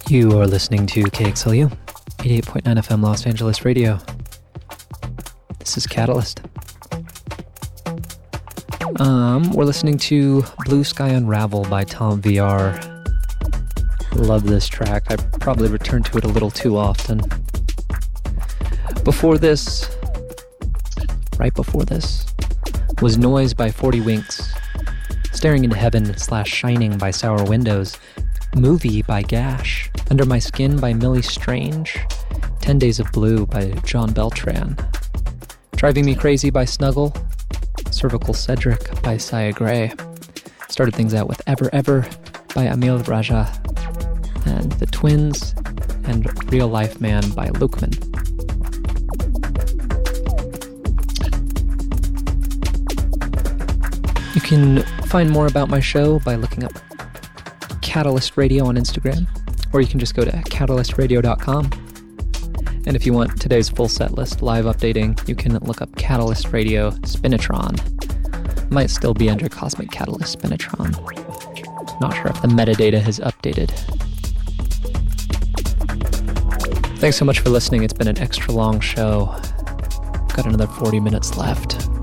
You are listening to KXLU, 88.9 FM Los Angeles Radio. This is Catalyst. We're listening to Blue Sky Unravel by Tom VR. Love this track. I probably return to it a little too often. Right before this, was Noise by 40 Winks, Staring into Heaven / Shining by Sour Windows, Movie by Gash, Under My Skin by Millie Strange, 10 Days of Blue by John Beltran, Driving Me Crazy by Snuggle, Cervical Cedric by Saya Gray. Started things out with Ever Ever by Amil Raja, and The Twins and Real Life Man by Lukman. You can find more about my show by looking up Catalyst Radio on Instagram, or you can just go to catalystradio.com. And if you want today's full set list live updating, you can look up Catalyst Radio Spinitron. Might still be under Cosmic Catalyst Spinitron. Not sure if the metadata has updated. Thanks so much for listening. It's been an extra long show. Got another 40 minutes left.